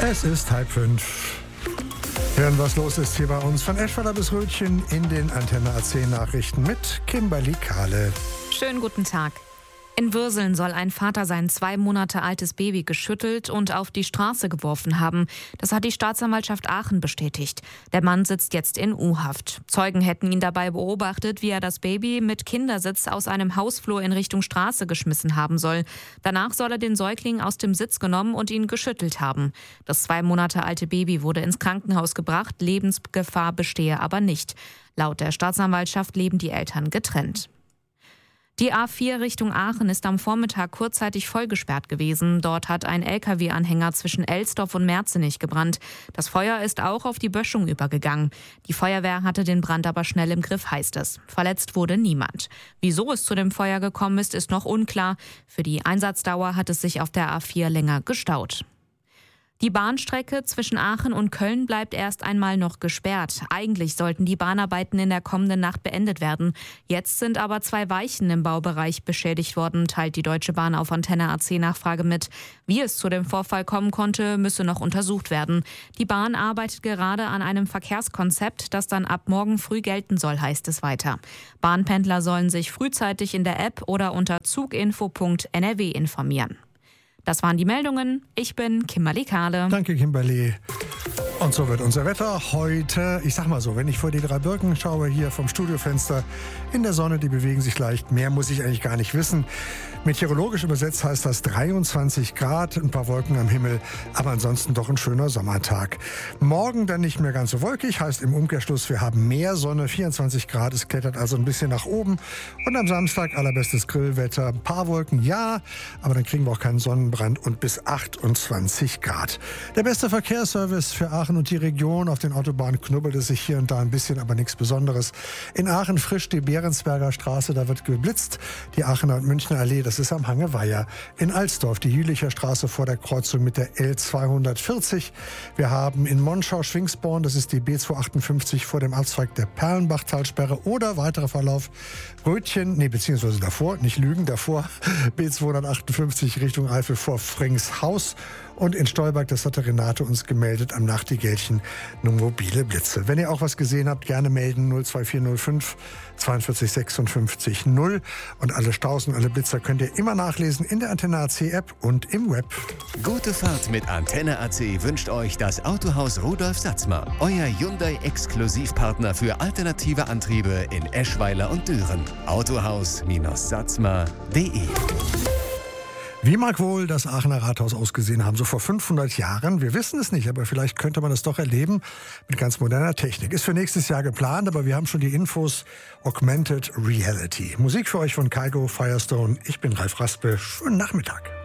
Es ist 4:30. Hören, was los ist hier bei uns von Eschweiler bis Rötchen in den Antenne AC Nachrichten mit Kimberly Kahle. Schönen guten Tag. In Würseln soll ein Vater sein 2 Monate altes Baby geschüttelt und auf die Straße geworfen haben. Das hat die Staatsanwaltschaft Aachen bestätigt. Der Mann sitzt jetzt in U-Haft. Zeugen hätten ihn dabei beobachtet, wie er das Baby mit Kindersitz aus einem Hausflur in Richtung Straße geschmissen haben soll. Danach soll er den Säugling aus dem Sitz genommen und ihn geschüttelt haben. Das 2 Monate alte Baby wurde ins Krankenhaus gebracht. Lebensgefahr bestehe aber nicht. Laut der Staatsanwaltschaft leben die Eltern getrennt. Die A4 Richtung Aachen ist am Vormittag kurzzeitig vollgesperrt gewesen. Dort hat ein LKW-Anhänger zwischen Elsdorf und Merzenich gebrannt. Das Feuer ist auch auf die Böschung übergegangen. Die Feuerwehr hatte den Brand aber schnell im Griff, heißt es. Verletzt wurde niemand. Wieso es zu dem Feuer gekommen ist noch unklar. Für die Einsatzdauer hat es sich auf der A4 länger gestaut. Die Bahnstrecke zwischen Aachen und Köln bleibt erst einmal noch gesperrt. Eigentlich sollten die Bahnarbeiten in der kommenden Nacht beendet werden. Jetzt sind aber 2 Weichen im Baubereich beschädigt worden, teilt die Deutsche Bahn auf Antenne AC Nachfrage mit. Wie es zu dem Vorfall kommen konnte, müsse noch untersucht werden. Die Bahn arbeitet gerade an einem Verkehrskonzept, das dann ab morgen früh gelten soll, heißt es weiter. Bahnpendler sollen sich frühzeitig in der App oder unter zuginfo.nrw informieren. Das waren die Meldungen. Ich bin Kimberly Kahle. Danke, Kimberly. Und so wird unser Wetter heute, ich sag mal so, wenn ich vor die 3 Birken schaue, hier vom Studiofenster in der Sonne, die bewegen sich leicht. Mehr muss ich eigentlich gar nicht wissen. Meteorologisch übersetzt heißt das 23 Grad, ein paar Wolken am Himmel, aber ansonsten doch ein schöner Sommertag. Morgen dann nicht mehr ganz so wolkig, heißt im Umkehrschluss, wir haben mehr Sonne, 24 Grad, es klettert also ein bisschen nach oben. Und am Samstag allerbestes Grillwetter, ein paar Wolken, ja, aber dann kriegen wir auch keinen Sonnenbrand und bis 28 Grad. Der beste Verkehrsservice für Aachen und die Region. Auf den Autobahnen knubbelt es sich hier und da ein bisschen, aber nichts Besonderes. In Aachen frisch die Behrensberger Straße, da wird geblitzt. Die Aachener und Münchner Allee, das ist am Hangeweiher. In Alsdorf die Jülicher Straße vor der Kreuzung mit der L240. Wir haben in Monschau-Schwingsborn, das ist die B258 vor dem Abzweig der Perlenbachtalsperre oder weiterer Verlauf Rötchen, beziehungsweise davor, nicht lügen, davor B258 Richtung Eifel vor Fringshaus. Und in Stolberg, das hatte Renate uns gemeldet, am Nachtigälchen nur mobile Blitze. Wenn ihr auch was gesehen habt, gerne melden 02405 42 56 0. Und alle Staus und alle Blitzer könnt ihr immer nachlesen in der Antenne AC App und im Web. Gute Fahrt mit Antenne AC wünscht euch das Autohaus Rudolf Satzmer. Euer Hyundai-Exklusivpartner für alternative Antriebe in Eschweiler und Düren. Autohaus-Satzmer.de. Wie mag wohl das Aachener Rathaus ausgesehen haben, so vor 500 Jahren? Wir wissen es nicht, aber vielleicht könnte man es doch erleben mit ganz moderner Technik. Ist für nächstes Jahr geplant, aber wir haben schon die Infos. Augmented Reality. Musik für euch von Kygo Firestone. Ich bin Ralf Raspe. Schönen Nachmittag.